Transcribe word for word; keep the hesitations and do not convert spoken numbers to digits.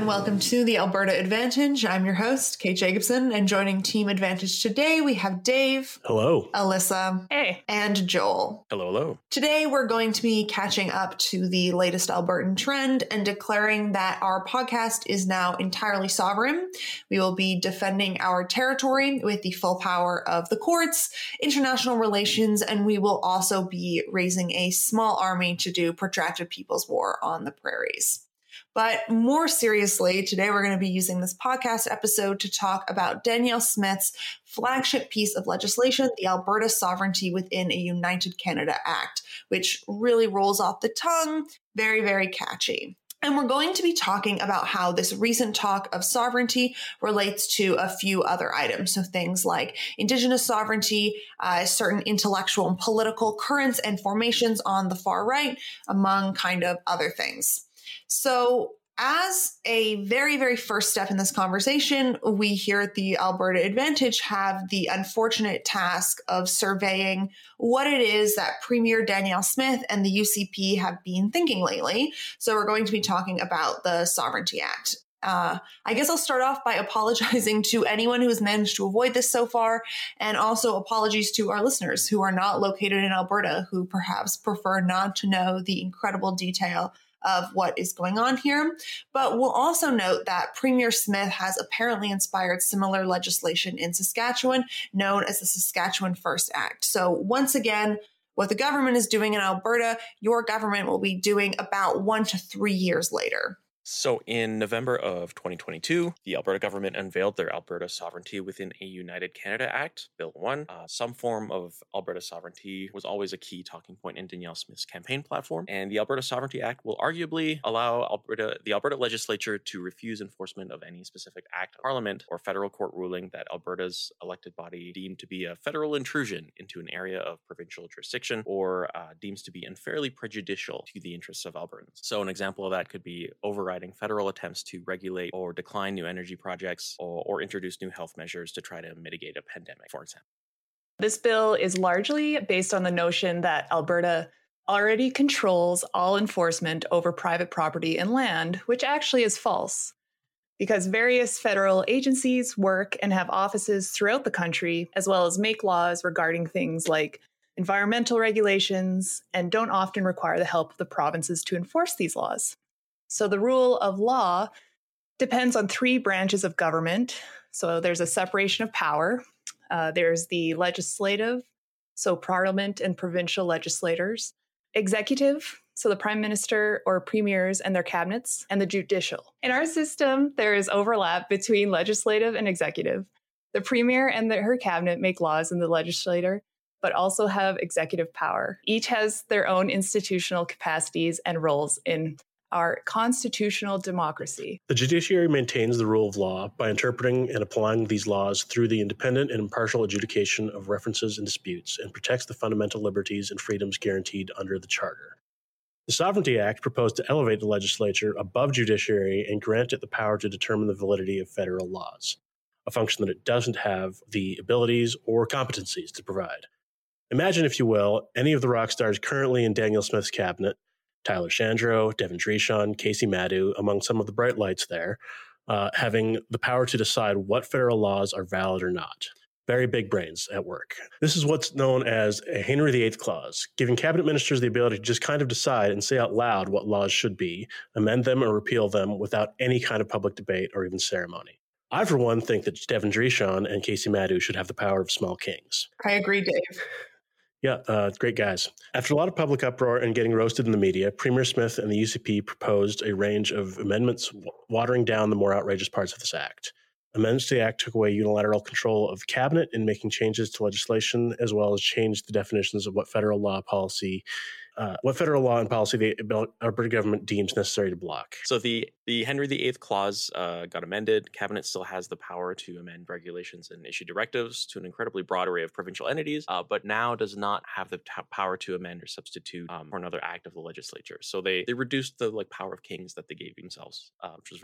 welcome to the Alberta Advantage. I'm your host, Kate Jacobson, and joining Team Advantage today, we have Dave. Hello. Alyssa. Hey. And Joel. Hello, hello. Today, we're going to be catching up to the latest Albertan trend and declaring that our podcast is now entirely sovereign. We will be defending our territory with the full power of the courts, international relations, and we will also be raising a small army to do protracted people's war on the prairies. But more seriously, today we're going to be using this podcast episode to talk about Danielle Smith's flagship piece of legislation, the Alberta Sovereignty Within a United Canada Act, which really rolls off the tongue, very, very catchy. And we're going to be talking about how this recent talk of sovereignty relates to a few other items. So things like Indigenous sovereignty, uh, certain intellectual and political currents and formations on the far right, among kind of other things. So as a very, very first step in this conversation, we here at the Alberta Advantage have the unfortunate task of surveying what it is that Premier Danielle Smith and the U C P have been thinking lately. So we're going to be talking about the Sovereignty Act. Uh, I guess I'll start off by apologizing to anyone who has managed to avoid this so far, and also apologies to our listeners who are not located in Alberta, who perhaps prefer not to know the incredible detail of what is going on here. But we'll also note that Premier Smith has apparently inspired similar legislation in Saskatchewan, known as the Saskatchewan First Act. So once again, what the government is doing in Alberta, your government will be doing about one to three years later. So in November of twenty twenty-two, the Alberta government unveiled their Alberta Sovereignty Within a United Canada Act, Bill one. Uh, some form of Alberta sovereignty was always a key talking point in Danielle Smith's campaign platform, and the Alberta Sovereignty Act will arguably allow Alberta, the Alberta legislature to refuse enforcement of any specific act of Parliament or federal court ruling that Alberta's elected body deemed to be a federal intrusion into an area of provincial jurisdiction or uh, deems to be unfairly prejudicial to the interests of Albertans. So an example of that could be overriding federal attempts to regulate or decline new energy projects or, or introduce new health measures to try to mitigate a pandemic, for example. This bill is largely based on the notion that Alberta already controls all enforcement over private property and land, which actually is false, because various federal agencies work and have offices throughout the country, as well as make laws regarding things like environmental regulations, and don't often require the help of the provinces to enforce these laws. So the rule of law depends on three branches of government. So there's a separation of power. Uh, there's the legislative, so parliament and provincial legislators. Executive, so the prime minister or premiers and their cabinets. And the judicial. In our system, there is overlap between legislative and executive. The premier and the, her cabinet make laws in the legislature, but also have executive power. Each has their own institutional capacities and roles in our constitutional democracy. The judiciary maintains the rule of law by interpreting and applying these laws through the independent and impartial adjudication of references and disputes, and protects the fundamental liberties and freedoms guaranteed under the Charter. The Sovereignty Act proposed to elevate the legislature above judiciary and grant it the power to determine the validity of federal laws, a function that it doesn't have the abilities or competencies to provide. Imagine, if you will, any of the rock stars currently in Danielle Smith's cabinet, Tyler Shandro, Devin Dreshon, Casey Madhu, among some of the bright lights there, uh, having the power to decide what federal laws are valid or not. Very big brains at work. This is what's known as a Henry the Eighth clause, giving cabinet ministers the ability to just kind of decide and say out loud what laws should be, amend them or repeal them without any kind of public debate or even ceremony. I, for one, think that Devin Dreshon and Casey Madhu should have the power of small kings. I agree, Dave. Yeah, uh, great guys. After a lot of public uproar and getting roasted in the media, Premier Smith and the U C P proposed a range of amendments watering down the more outrageous parts of this act. Amendments to the act took away unilateral control of the cabinet in making changes to legislation, as well as changed the definitions of what federal law policy Uh, what federal law and policy the Alberta government deems necessary to block. So the, the Henry the Eighth clause uh, got amended. Cabinet still has the power to amend regulations and issue directives to an incredibly broad array of provincial entities, uh, but now does not have the t- power to amend or substitute um, for another act of the legislature. So they, they reduced the like power of kings that they gave themselves, uh, which was